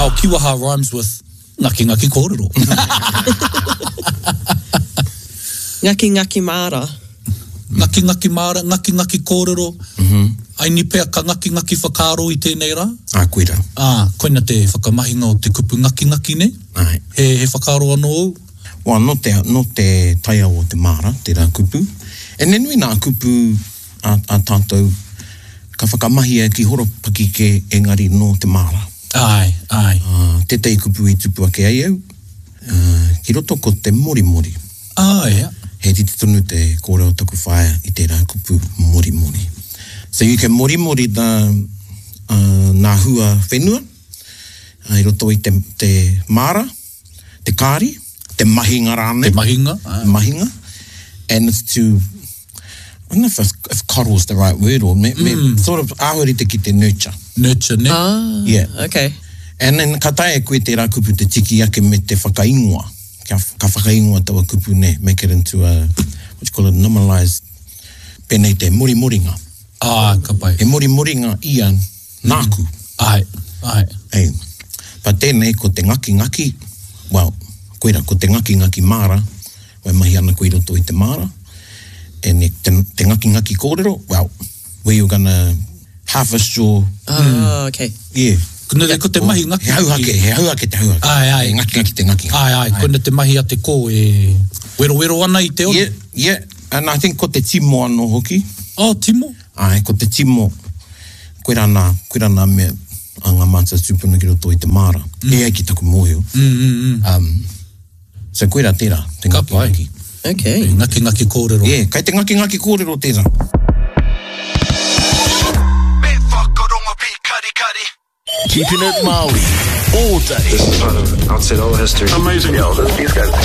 Our kiwaha rhymes with ngaki ngaki kōrero. Ngaki ngaki mara. Ngaki ngaki mara, ngaki ngaki kōrero. Ai ni pea ka ngaki ngaki whakaro i tēnei rā. Koira. Koina te whakamahinga o te kupu ngaki ngaki ne. Ai. He whakaro anō au. Wā, no te taia o te mara, te rā kupu. E nenui nā kupu a tātou ka whakamahia ki horopaki ke engari no te mara. Ai. Te tei kupu i tupu ake ai au. Ki roto ko te mori mori. Ia. He titi tonu te kōrero taku whaia i te rā kupu mori mori. So you can mori mori nā hua whenua. I roto i te mara, te kāri, te mahinga rāne. Te mahinga. Mahinga. And it's to, I don't know if coddle is the right word or sort of ahuri te ki te nurture. Nurture, ne? Yeah. Okay. And then ka tae koe te rā kupu te tiki ake me te whakaingoa. Ka whakaingoa tawa kupu ne, make it into a, what you call it, normalized penei te mori moringa. Ka pai. E mori moringa ia nāku. Ai. Ei. Pa tēnei ko te ngaki ngaki, well, koira, ko te ngaki ngaki mara, wai mahi ana koe roto i te mara, e te ngaki ngaki kōrero, well, where you're gonna harvest your... okay. Yeah. Kuna ko te mahi ngaki. He hauake te hauake. Ai. Ngaki ngaki te ngaki. Ai. Kuna te mahi a te kō e wero ana i te ono. Yeah. And I think ko te timo anō hoki. Timo? Ai, ko te timo, koe rāna mea a ngā mātua tūpuna ki roto i te mara. E ai ki taku mōhio. So koe rā tērā, te ngaki ngaki. Okay. Ngaki ngaki kōrero. Yeah, kai te ngaki ngaki kōrero tērā. Keeping it Māori all day. This is part of, I'd say, all history. Amazing. These guys